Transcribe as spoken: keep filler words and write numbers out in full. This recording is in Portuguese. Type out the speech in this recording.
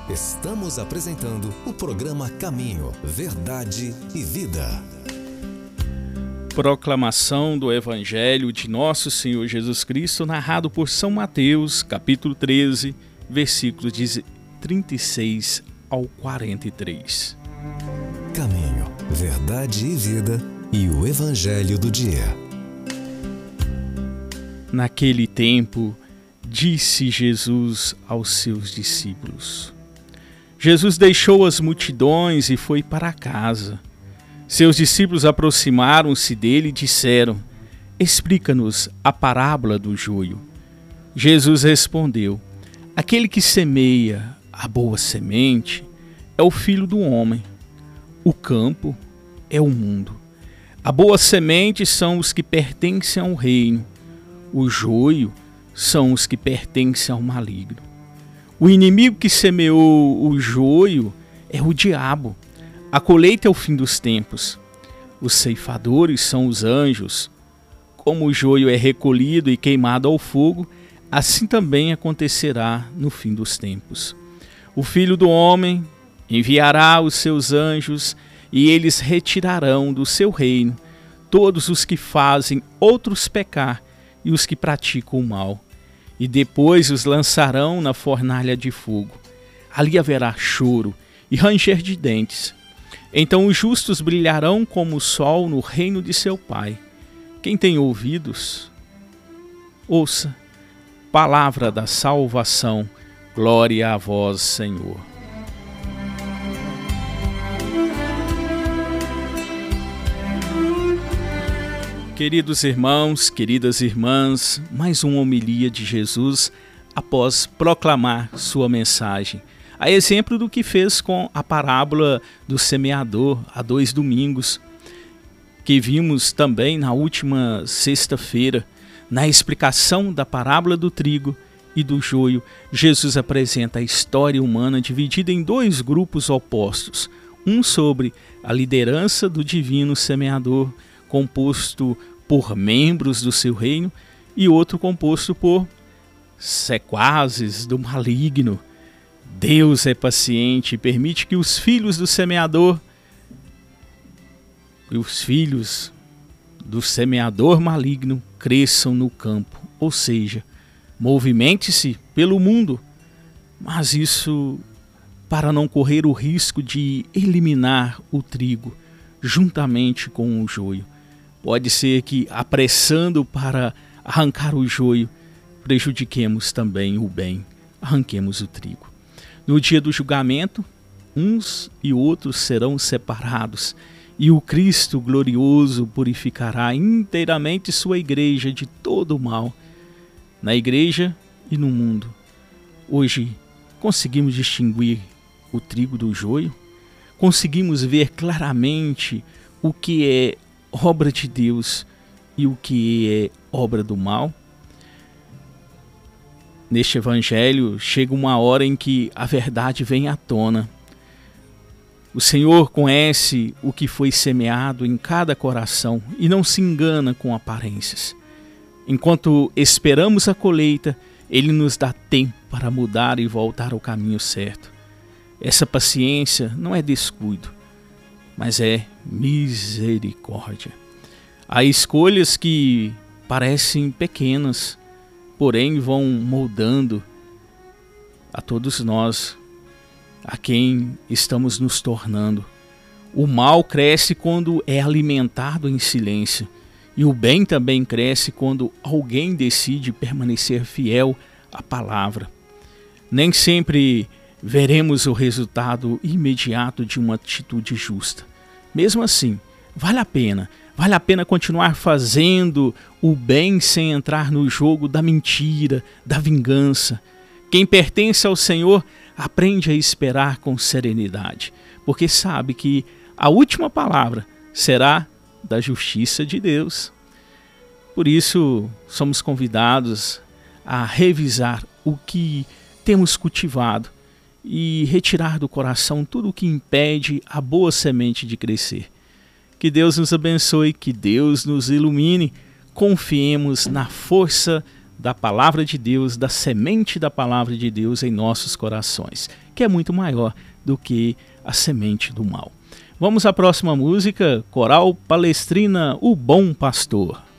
Estamos apresentando o programa Caminho, Verdade e Vida. Proclamação do Evangelho de Nosso Senhor Jesus Cristo, narrado por São Mateus, capítulo treze, versículos de trinta e seis ao quarenta e três. Caminho, Verdade e Vida e o Evangelho do dia. Naquele tempo, disse Jesus aos seus discípulos. Jesus deixou as multidões e foi para casa. Seus discípulos aproximaram-se dele e disseram: explica-nos a parábola do joio. Jesus respondeu: aquele que semeia a boa semente é o Filho do homem. O campo é o mundo. A boa semente são os que pertencem ao reino. O joio são os que pertencem ao maligno. O inimigo que semeou o joio é o diabo. A colheita é o fim dos tempos. Os ceifadores são os anjos. Como o joio é recolhido e queimado ao fogo, assim também acontecerá no fim dos tempos. O Filho do homem enviará os seus anjos e eles retirarão do seu reino todos os que fazem outros pecar e os que praticam o mal, e depois os lançarão na fornalha de fogo. Ali haverá choro e ranger de dentes. Então os justos brilharão como o sol no reino de seu Pai. Quem tem ouvidos, ouça. Palavra da salvação. Glória a vós, Senhor. Queridos irmãos, queridas irmãs, mais uma homilia de Jesus após proclamar sua mensagem. A exemplo do que fez com a parábola do semeador há dois domingos, que vimos também na última sexta-feira. Na explicação da parábola do trigo e do joio, Jesus apresenta a história humana dividida em dois grupos opostos. Um sobre a liderança do divino semeador, composto por membros do seu reino, e outro composto por sequazes do maligno. Deus é paciente e permite que os filhos do semeador e os filhos do semeador maligno cresçam no campo, ou seja, movimente-se pelo mundo, mas isso para não correr o risco de eliminar o trigo juntamente com o joio. Pode ser que, apressando para arrancar o joio, prejudiquemos também o bem, arranquemos o trigo. No dia do julgamento, uns e outros serão separados, e o Cristo glorioso purificará inteiramente sua igreja de todo o mal. Na igreja e no mundo, hoje conseguimos distinguir o trigo do joio? Conseguimos ver claramente o que é obra de Deus e o que é obra do mal? Neste evangelho chega uma hora em que a verdade vem à tona. O Senhor conhece o que foi semeado em cada coração e não se engana com aparências. Enquanto esperamos a colheita, Ele nos dá tempo para mudar e voltar ao caminho certo. Essa paciência não é descuido, mas é misericórdia. Há escolhas que parecem pequenas, porém vão moldando a todos nós, a quem estamos nos tornando. O mal cresce quando é alimentado em silêncio, e o bem também cresce quando alguém decide permanecer fiel à palavra. Nem sempre veremos o resultado imediato de uma atitude justa. Mesmo assim, vale a pena, vale a pena continuar fazendo o bem sem entrar no jogo da mentira, da vingança. Quem pertence ao Senhor aprende a esperar com serenidade, porque sabe que a última palavra será da justiça de Deus. Por isso, somos convidados a revisar o que temos cultivado e retirar do coração tudo o que impede a boa semente de crescer. Que Deus nos abençoe, que Deus nos ilumine. Confiemos na força da palavra de Deus, da semente da palavra de Deus em nossos corações. que é muito maior do que a semente do mal. Vamos à próxima música, Coral Palestrina, O Bom Pastor.